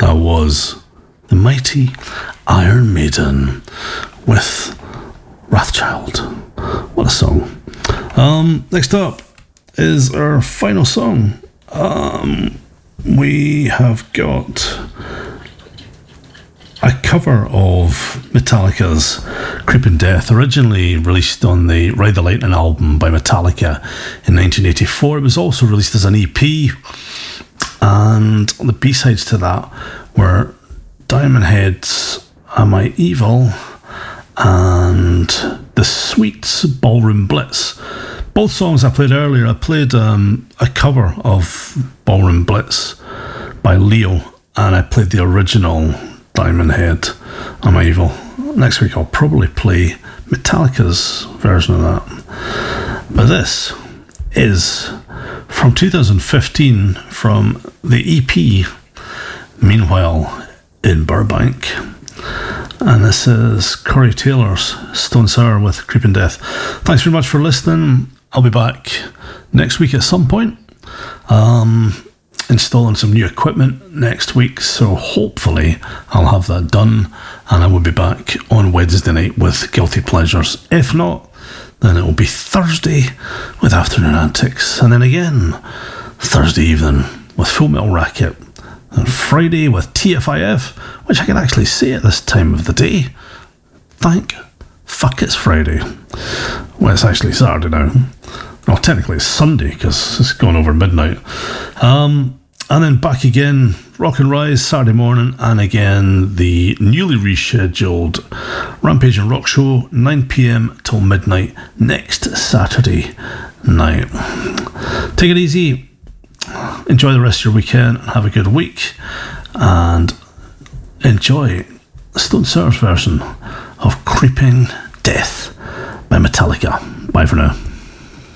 That was the mighty Iron Maiden with Wrathchild. What a song. Next up is our final song. We have got a cover of Metallica's Creeping Death, originally released on the Ride the Lightning album by Metallica in 1984. It was also released as an EP, and the B-sides to that were Diamond Head's Am I Evil and The Sweets Ballroom Blitz. Both songs I played earlier, I played a cover of Ballroom Blitz by Leo, and I played the original Diamond Head, Am I Evil. Next week I'll probably play Metallica's version of that. But this is from 2015 from the EP Meanwhile in Burbank. And this is Corey Taylor's Stone Sour with Creeping Death. Thanks very much for listening. I'll be back next week at some point. Installing some new equipment next week, so hopefully I'll have that done, and I will be back on Wednesday night with Guilty Pleasures. If not, then it will be Thursday with Afternoon Antics, and then again Thursday evening with Full Metal Racket, and Friday with TFIF, which I can actually say at this time of the day. Thank fuck it's Friday. Well, it's actually Saturday now. Well, technically it's Sunday because it's gone over midnight. And then back again, Rock and Rise Saturday morning, and again the newly rescheduled Rampage and Rock Show, 9 p.m. till midnight next Saturday night. Take it easy, enjoy the rest of your weekend, and have a good week, and enjoy Stone Sour's version of Creeping Death by Metallica. Bye for now.